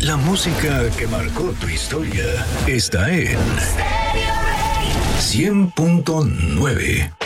La música que marcó tu historia está en 100.9.